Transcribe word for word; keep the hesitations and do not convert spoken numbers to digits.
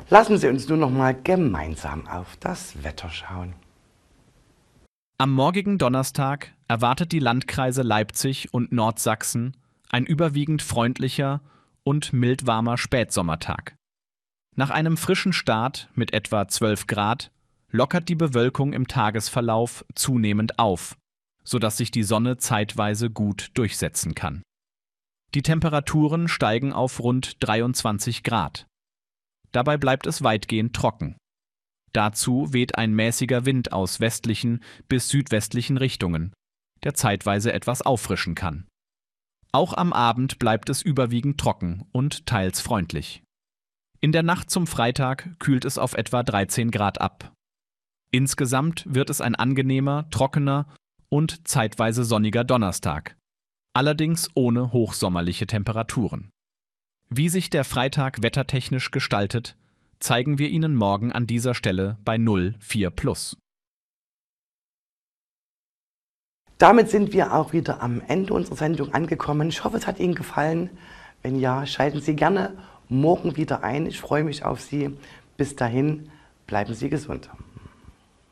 Lassen Sie uns nun noch mal gemeinsam auf das Wetter schauen. Am morgigen Donnerstag erwartet die Landkreise Leipzig und Nordsachsen ein überwiegend freundlicher und mild warmer Spätsommertag. Nach einem frischen Start mit etwa zwölf Grad lockert die Bewölkung im Tagesverlauf zunehmend auf, sodass sich die Sonne zeitweise gut durchsetzen kann. Die Temperaturen steigen auf rund dreiundzwanzig Grad. Dabei bleibt es weitgehend trocken. Dazu weht ein mäßiger Wind aus westlichen bis südwestlichen Richtungen, der zeitweise etwas auffrischen kann. Auch am Abend bleibt es überwiegend trocken und teils freundlich. In der Nacht zum Freitag kühlt es auf etwa dreizehn Grad ab. Insgesamt wird es ein angenehmer, trockener und zeitweise sonniger Donnerstag, allerdings ohne hochsommerliche Temperaturen. Wie sich der Freitag wettertechnisch gestaltet, zeigen wir Ihnen morgen an dieser Stelle bei null vier plus. Damit sind wir auch wieder am Ende unserer Sendung angekommen. Ich hoffe, es hat Ihnen gefallen. Wenn ja, schalten Sie gerne morgen wieder ein. Ich freue mich auf Sie. Bis dahin, bleiben Sie gesund.